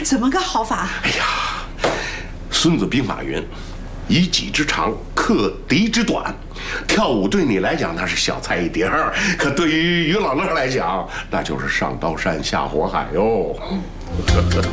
怎么个好法？ 哎呀，《孙子兵法》云：“以己之长克敌之短。”跳舞对你来讲那是小菜一碟儿，可对于于老乐来讲，那就是上刀山下火海哟。